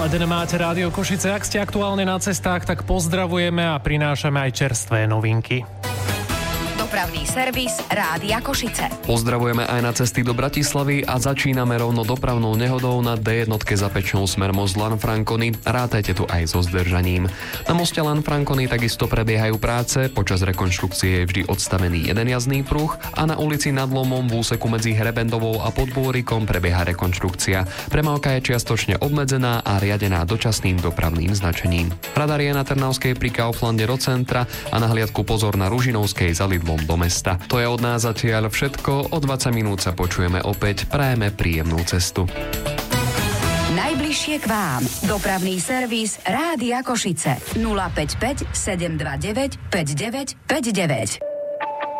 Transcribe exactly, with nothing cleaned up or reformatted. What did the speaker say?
Celé den máte Rádio Košice. Ak ste aktuálne na cestách, tak pozdravujeme a prinášame aj čerstvé novinky. Dopravný servis Rádia Košice. Pozdravujeme aj na cesty do Bratislavy a začíname rovno dopravnou nehodou na dé jedna za Pečnou smer most Lanfranconi. Rátajte tu aj so zdržaním. Na moste Lanfranconi takisto prebiehajú práce, počas rekonštrukcie je vždy odstavený jeden jazdný pruh a na ulici Nad Lomom v úseku medzi Hrebendovou a Podbôrikom prebieha rekonštrukcia. Premávka je čiastočne obmedzená a riadená dočasným dopravným značením. Radar je na Trnavskej pri Kauflande do centra a na hliadku pozor na Ružinovskej za Lidlom do mesta. To je od nás zatiaľ všetko. O dvadsať minút sa počujeme opäť. Prajeme príjemnú cestu. Najbližšie k vám. Dopravný servis Rádia Košice. nula päť päť sedem dva deväť päť deväť päť deväť.